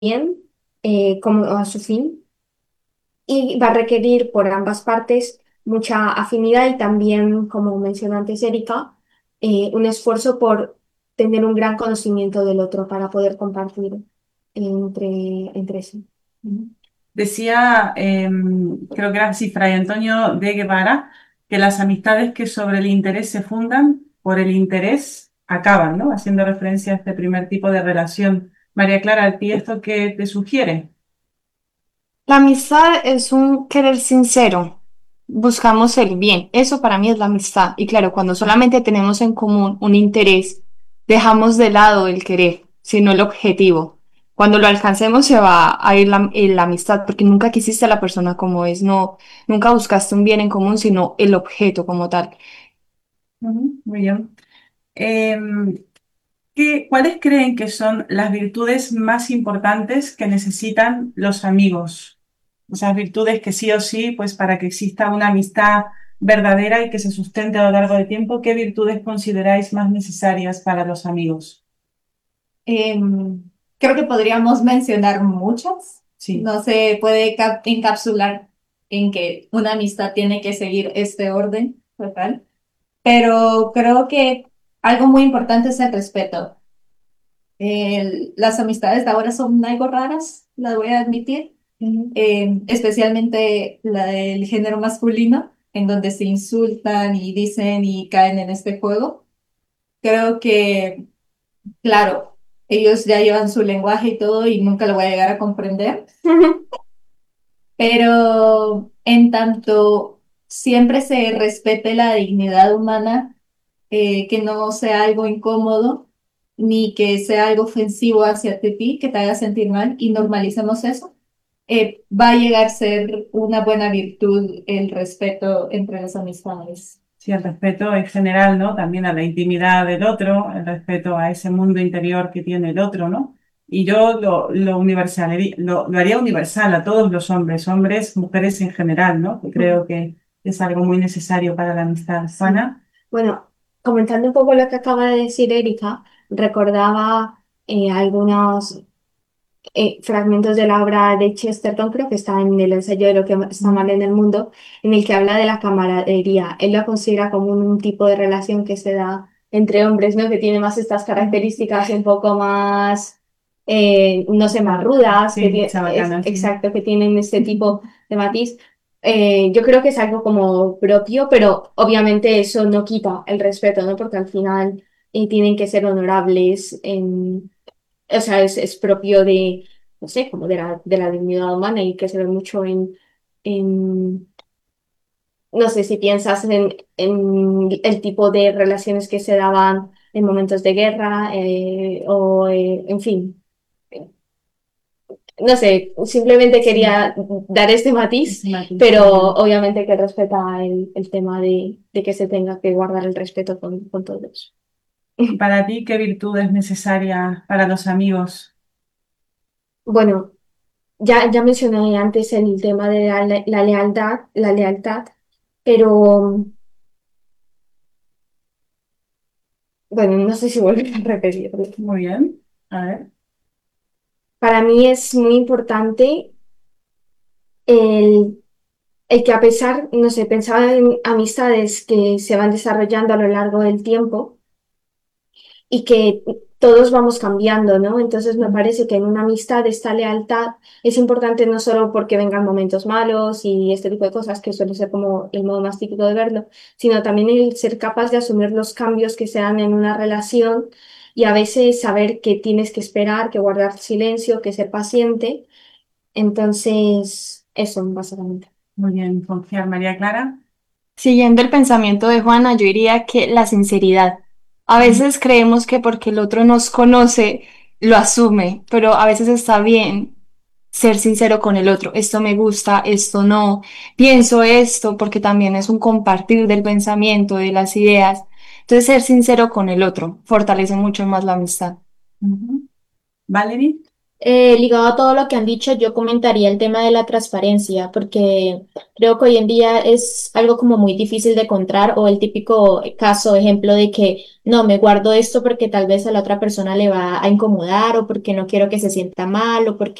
bien, como a su fin, y va a requerir por ambas partes mucha afinidad y también, como mencionó antes Erika, un esfuerzo por tener un gran conocimiento del otro para poder compartir entre sí. Ujú. Decía, creo que era así, Fray Antonio de Guevara, que las amistades que sobre el interés se fundan, por el interés acaban, ¿no? Haciendo referencia a este primer tipo de relación. María Clara, ¿a ti esto qué te sugiere? La amistad es un querer sincero. Buscamos el bien. Eso para mí es la amistad. Y claro, cuando solamente tenemos en común un interés, dejamos de lado el querer, sino el objetivo. Cuando lo alcancemos se va a ir la amistad, porque nunca quisiste a la persona como es, no, nunca buscaste un bien en común, sino el objeto como tal. Ujú, muy bien. Em, ¿Cuáles creen que son las virtudes más importantes que necesitan los amigos? Esas virtudes que sí o sí, pues para que exista una amistad verdadera y que se sustente a lo largo del tiempo, ¿qué virtudes consideráis más necesarias para los amigos? Em, Creo que podríamos mencionar muchas. Sí. No se puede encapsular en que una amistad tiene que seguir este orden total, pero creo que algo muy importante es el respeto. Las amistades de ahora son algo raras, las voy a admitir, Ujú. especialmente la del género masculino, en donde se insultan y dicen y caen en este juego. Creo que claro, ellos ya llevan su lenguaje y todo y nunca lo voy a llegar a comprender, pero en tanto siempre se respete la dignidad humana, que no sea algo incómodo ni que sea algo ofensivo hacia ti, que te haga sentir mal y normalicemos eso, va a llegar a ser una buena virtud el respeto entre las amistades. Sí, el respeto en general, ¿no? También a la intimidad del otro, el respeto a ese mundo interior que tiene el otro, ¿no? Y yo lo lo haría universal a todos los hombres, hombres, mujeres en general, ¿no? Que creo que es algo muy necesario para la amistad Sí. sana. Bueno, comentando un poco lo que acaba de decir Erika, recordaba algunos fragmentos de la obra de Chesterton, creo que está en el ensayo de lo que está mal en el mundo, en el que habla de la camaradería. Él la considera como un tipo de relación que se da entre hombres, ¿no? Que tiene más estas características un poco más, no sé, más rudas, Sí, es chabacana, sí. exacto, que tienen este tipo de matiz. Yo creo que es algo como propio, pero obviamente eso no quita el respeto, ¿no? Porque al final tienen que ser honorables o sea, es propio de, no sé, como de la dignidad humana y que se ve mucho en, no sé, si piensas en el tipo de relaciones que se daban en momentos de guerra en fin. No sé, simplemente Sí, quería dar este matiz, es matiz, pero muy bien. obviamente que respeta el tema de que se tenga que guardar el respeto con todos. ¿Y para ti qué virtud es necesaria para los amigos? Bueno, ya mencioné antes el tema de la lealtad, pero bueno, no sé si volver a repetirlo. Muy bien, a ver. Para mí es muy importante el, el que a pesar, no sé, pensaba en amistades que se van desarrollando a lo largo del tiempo y que todos vamos cambiando, ¿no? Entonces me parece que en una amistad esta lealtad es importante no solo porque vengan momentos malos y este tipo de cosas, que suele ser como el modo más típico de verlo, sino también el ser capaz de asumir los cambios que se dan en una relación y a veces saber que tienes que esperar, que guardar silencio, que ser paciente. Entonces, eso, básicamente. Muy bien, confiar, María Clara. Siguiendo el pensamiento de Juana, yo diría que la sinceridad. A veces creemos que porque el otro nos conoce, lo asume, pero a veces está bien ser sincero con el otro. Esto me gusta, esto no. Pienso esto porque también es un compartir del pensamiento, de las ideas. Entonces, ser sincero con el otro fortalece mucho más la amistad. Ujú. Valerie. Ligado a todo lo que han dicho, yo comentaría el tema de la transparencia, porque creo que hoy en día es algo como muy difícil de encontrar o el típico caso, ejemplo de que no, me guardo esto porque tal vez a la otra persona le va a incomodar o porque no quiero que se sienta mal o porque